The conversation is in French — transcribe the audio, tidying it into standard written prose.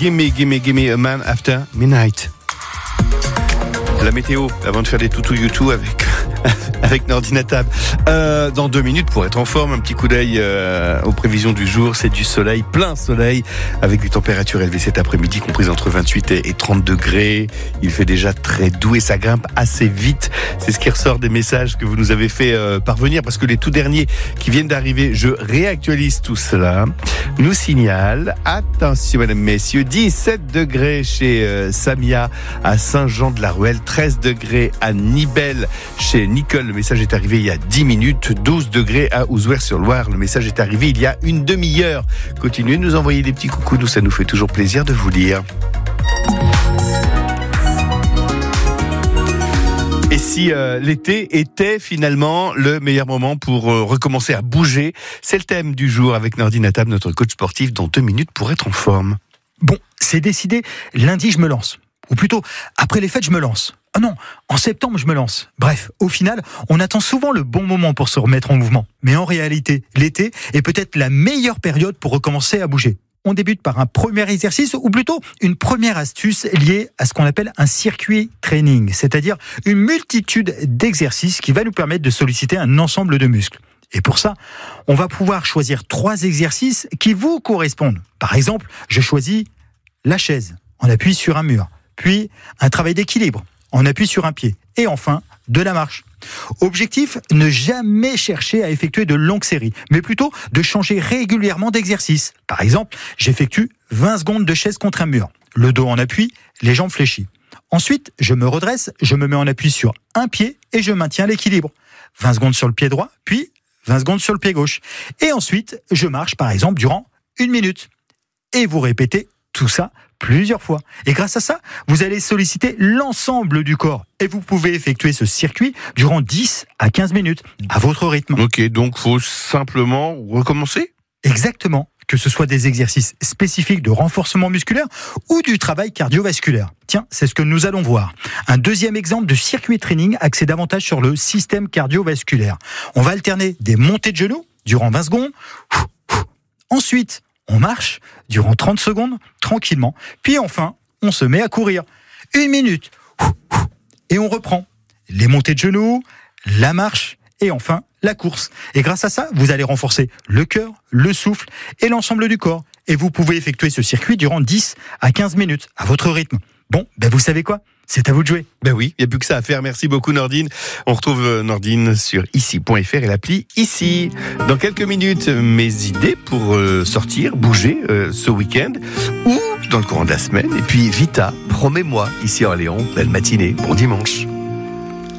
Gimme a Man After Midnight. La météo, avant de faire des toutous YouTube avec Nordine à table. Dans 2 minutes, pour être en forme, un petit coup d'œil aux prévisions du jour. C'est du soleil, plein soleil, avec des températures élevées cet après-midi, comprises entre 28 et 30 degrés. Il fait déjà très doux et ça grimpe assez vite. C'est ce qui ressort des messages que vous nous avez fait parvenir, parce que les tout derniers qui viennent d'arriver, je réactualise tout cela, nous signalent, attention mesdames, messieurs, 17 degrés chez Samia à Saint-Jean-de-la-Ruelle, 13 degrés à Nibelles chez Nicole, le message est arrivé il y a 10 minutes, 12 degrés à Ouzouer-sur-Loire, le message est arrivé il y a une demi-heure. Continuez de nous envoyer des petits coucous, nous ça nous fait toujours plaisir de vous lire. Et si l'été était finalement le meilleur moment pour recommencer à bouger, c'est le thème du jour avec Nordine à table, notre coach sportif, dans 2 minutes pour être en forme. Bon, c'est décidé, lundi je me lance. Ou plutôt, après les fêtes je me lance. Ah non, en septembre je me lance. Bref, au final, on attend souvent le bon moment pour se remettre en mouvement. Mais en réalité, l'été est peut-être la meilleure période pour recommencer à bouger. On débute par un premier exercice, ou plutôt une première astuce liée à ce qu'on appelle un circuit training, c'est-à-dire une multitude d'exercices qui va nous permettre de solliciter un ensemble de muscles. Et pour ça, on va pouvoir choisir 3 exercices qui vous correspondent. Par exemple, je choisis la chaise, on appuie sur un mur, puis un travail d'équilibre, on appuie sur un pied, et enfin, de la marche. Objectif, ne jamais chercher à effectuer de longues séries, mais plutôt de changer régulièrement d'exercice. Par exemple, j'effectue 20 secondes de chaise contre un mur, le dos en appui, les jambes fléchies. Ensuite, je me redresse, je me mets en appui sur un pied et je maintiens l'équilibre. 20 secondes sur le pied droit, puis 20 secondes sur le pied gauche. Et ensuite, je marche par exemple durant 1 minute. Et vous répétez tout ça plusieurs fois. Et grâce à ça, vous allez solliciter l'ensemble du corps. Et vous pouvez effectuer ce circuit durant 10 à 15 minutes, à votre rythme. Ok, donc faut simplement recommencer ? Exactement. Que ce soit des exercices spécifiques de renforcement musculaire ou du travail cardiovasculaire. Tiens, c'est ce que nous allons voir. Un deuxième exemple de circuit training axé davantage sur le système cardiovasculaire. On va alterner des montées de genoux durant 20 secondes. Ensuite, on marche durant 30 secondes, tranquillement. Puis enfin, on se met à courir. 1 minute. Et on reprend. Les montées de genoux, la marche et enfin la course. Et grâce à ça, vous allez renforcer le cœur, le souffle et l'ensemble du corps. Et vous pouvez effectuer ce circuit durant 10 à 15 minutes, à votre rythme. Bon, vous savez quoi ? C'est à vous de jouer. Ben oui, il n'y a plus que ça à faire. Merci beaucoup Nordine. On retrouve Nordine sur ici.fr et l'appli Ici. Dans quelques minutes, mes idées pour sortir, bouger ce week-end ou dans le courant de la semaine. Et puis Vita, promets-moi, ici à Orléans, belle matinée, bon dimanche.